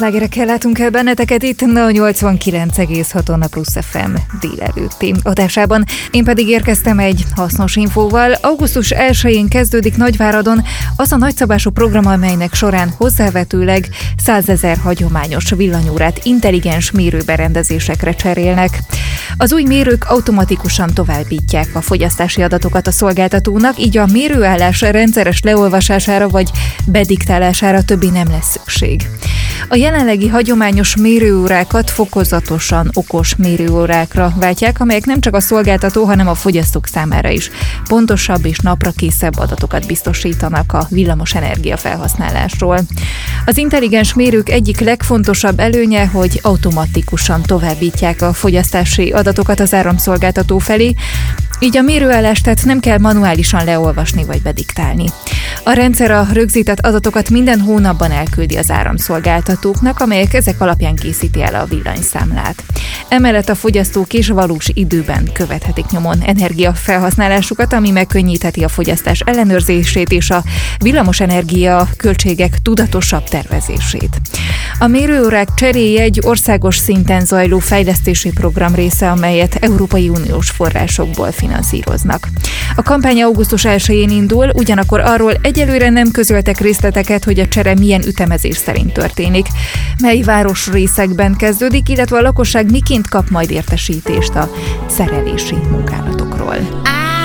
Lágerekkel látunk el benneteket itt a 89,6 Plusz FM délelőtti adásában. Én pedig érkeztem egy hasznos infóval. Augusztus 1-én kezdődik Nagyváradon az a nagyszabású program, amelynek során hozzávetőleg 100 000 hagyományos villanyórát intelligens mérőberendezésekre cserélnek. Az új mérők automatikusan továbbítják a fogyasztási adatokat a szolgáltatónak, így a mérőállás rendszeres leolvasására vagy bediktálására többé nem lesz szükség. A jelenlegi hagyományos mérőórákat fokozatosan okos mérőórákra váltják, amelyek nem csak a szolgáltató, hanem a fogyasztók számára is pontosabb és naprakészebb adatokat biztosítanak a villamos energia felhasználásról. Az intelligens mérők egyik legfontosabb előnye, hogy automatikusan továbbítják a fogyasztási adatokat az áramszolgáltató felé, így a mérőállást tehát nem kell manuálisan leolvasni vagy bediktálni. A rendszer a rögzített adatokat minden hónapban elküldi az áramszolgáltatóknak, amelyek ezek alapján készíti el a villanyszámlát. Emellett a fogyasztók is valós időben követhetik nyomon energiafelhasználásukat, ami megkönnyítheti a fogyasztás ellenőrzését és a villamosenergia költségek tudatosabb tervezését. A mérőórák cseréje egy országos szinten zajló fejlesztési program része, amelyet Európai Uniós forrásokból finanszíroznak. A kampány augusztus 1-én indul, ugyanakkor arról egyelőre nem közöltek részleteket, hogy a csere milyen ütemezés szerint történik, mely városrészekben kezdődik, illetve a lakosság miként kap majd értesítést a szerelési munkálatokról.